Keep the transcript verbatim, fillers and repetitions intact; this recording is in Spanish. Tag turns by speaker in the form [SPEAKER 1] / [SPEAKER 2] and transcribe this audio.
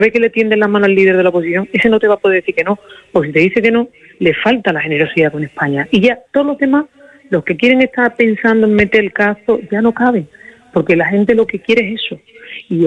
[SPEAKER 1] ve que le tienden la mano al líder de la oposición, ese no te va a poder decir que no, porque si te dice que no, le falta la generosidad con España. Y ya todos los demás, los que quieren estar pensando en meter el cazo, ya no caben, porque la gente lo que quiere es eso. Y